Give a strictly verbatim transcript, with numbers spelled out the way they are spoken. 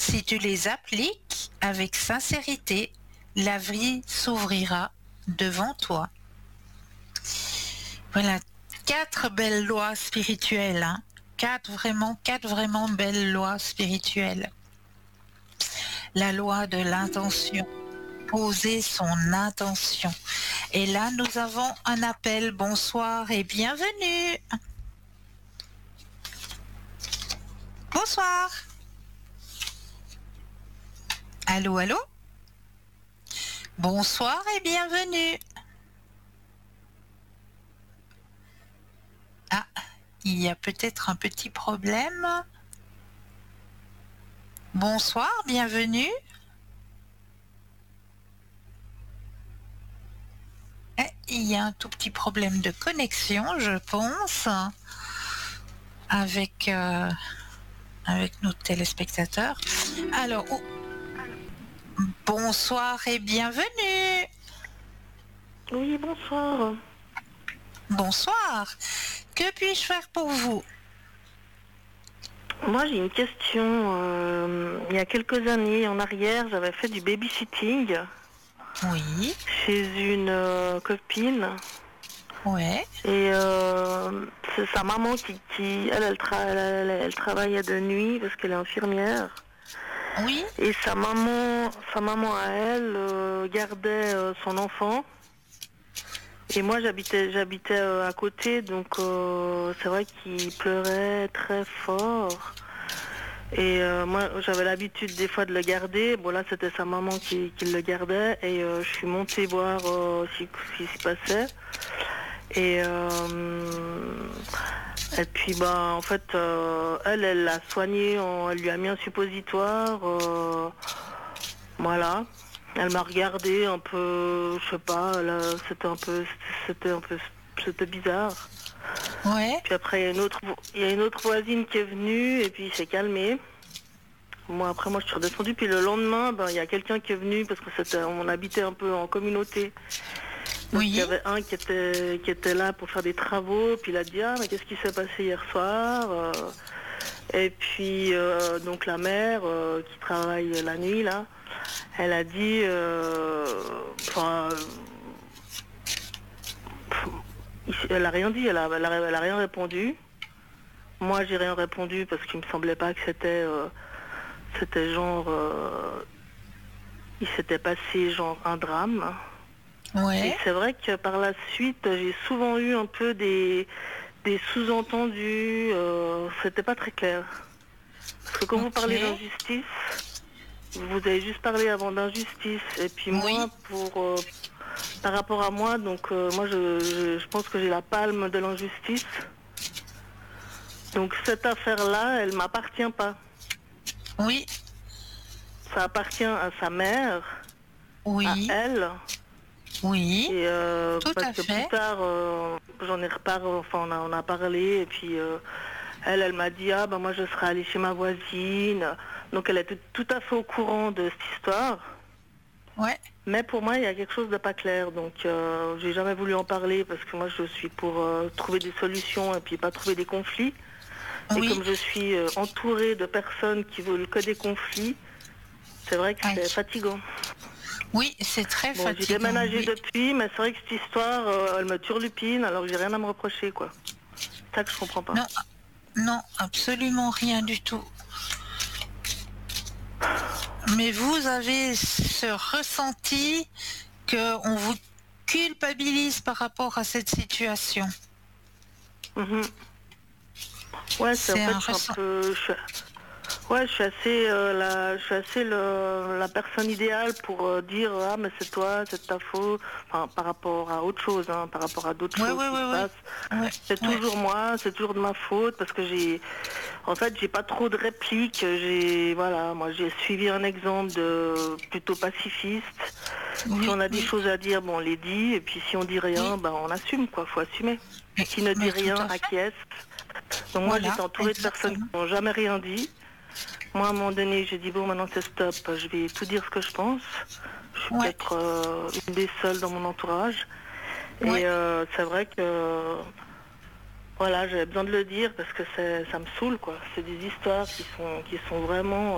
Si tu les appliques avec sincérité, la vie s'ouvrira devant toi. Voilà, quatre belles lois spirituelles, hein. Quatre vraiment, quatre vraiment belles lois spirituelles. La loi de l'intention, poser son intention. Et là, nous avons un appel. Bonsoir et bienvenue. Bonsoir. Allô, allô? Bonsoir et bienvenue. Ah, il y a peut-être un petit problème. Bonsoir, bienvenue. Eh, il y a un tout petit problème de connexion, je pense, avec, euh, avec nos téléspectateurs. Alors, oh, bonsoir et bienvenue. Oui, bonsoir. Bonsoir. Que puis-je faire pour vous? Moi, j'ai une question. Euh, il y a quelques années en arrière, j'avais fait du babysitting. Oui. Chez une euh, copine. Ouais. Et euh, c'est sa maman qui, qui elle, elle, tra elle, elle, elle travaillait de nuit parce qu'elle est infirmière. Oui. Et sa maman, sa maman à elle euh, gardait euh, son enfant. Et moi, j'habitais, j'habitais euh, à côté, donc euh, c'est vrai qu'il pleurait très fort. Et euh, moi, j'avais l'habitude des fois de le garder. Bon, là, c'était sa maman qui, qui le gardait. Et euh, je suis montée voir euh, ce qui se passait. Et, euh, et puis, bah, en fait, euh, elle, elle l'a soigné. On, elle lui a mis un suppositoire. Euh, voilà. Elle m'a regardé un peu, je sais pas, là, c'était un peu, c'était un peu, c'était bizarre. Ouais. Puis après, il y a une autre, il y a une autre voisine qui est venue et puis il s'est calmé. Moi, après, moi, je suis redescendue. Puis le lendemain, ben, il y a quelqu'un qui est venu parce que c'était, on habitait un peu en communauté. Donc, Oui. il y avait un qui était, qui était là pour faire des travaux. Puis il a dit, ah, mais qu'est-ce qui s'est passé hier soir? euh, Et puis, euh, donc la mère euh, qui travaille la nuit, là, elle a dit, enfin, euh, elle a rien dit, elle a, elle a, elle a rien répondu. Moi, j'ai rien répondu parce qu'il me semblait pas que c'était, euh, c'était genre, euh, il s'était passé genre un drame. Ouais. Et c'est vrai que par la suite, j'ai souvent eu un peu des, des sous-entendus. Euh, c'était pas très clair. Parce que quand Okay. vous parlez d'injustice, vous avez juste parlé avant d'injustice. Et puis moi, Oui. pour, euh, par rapport à moi, donc euh, moi, je, je, je pense que j'ai la palme de l'injustice. Donc cette affaire-là, elle m'appartient pas. Oui. Ça appartient à sa mère, Oui. à elle. Oui. Et euh, Tout parce à que fait. plus tard, euh, j'en ai reparlé, enfin on a, on a parlé, et puis euh, elle, elle m'a dit, ah ben moi je serais allée chez ma voisine. Donc elle était tout à fait au courant de cette histoire. Ouais. Mais pour moi, il y a quelque chose de pas clair. Donc euh, j'ai jamais voulu en parler parce que moi je suis pour euh, trouver des solutions et puis pas trouver des conflits. Oui. Et comme je suis euh, entourée de personnes qui veulent que des conflits, c'est vrai que Aïe. c'est fatigant. Oui, c'est très Bon, fatigant. j'ai déménagé Oui. depuis, mais c'est vrai que cette histoire, euh, elle me turlupine, alors j'ai rien à me reprocher, quoi. C'est ça que je comprends pas. Non, non, absolument rien du tout. Mais vous avez ce ressenti qu'on vous culpabilise par rapport à cette situation. Mm-hmm. Ouais, c'est en C'est fait, un je suis un ressenti. peu... Je suis... Ouais, je suis assez, euh, la, je suis assez le, la personne idéale pour euh, dire ah mais c'est toi, c'est de ta faute. Enfin, par rapport à autre chose, hein, par rapport à d'autres Ouais, choses ouais, qui se ouais, ouais. passent. Ouais, C'est ouais. toujours moi, c'est toujours de ma faute parce que j'ai, en fait, j'ai pas trop de répliques. J'ai, voilà, moi j'ai suivi un exemple de plutôt pacifiste. Oui, Si on a des oui, choses à dire, bon, on les dit. Et puis si on dit rien, oui. ben on assume quoi, faut assumer. Mais, Qui ne dit mais tout rien à fait. acquiesce. Donc moi Voilà, j'étais entourée de personnes qui exactement. n'ont jamais rien dit. Moi, à un moment donné, j'ai dit, bon, maintenant c'est stop, je vais tout dire ce que je pense. Je suis Ouais, peut-être euh, une des seules dans mon entourage. ouais. Et euh, c'est vrai que, voilà, j'avais besoin de le dire parce que ça me saoule, quoi. C'est des histoires qui sont, qui sont vraiment...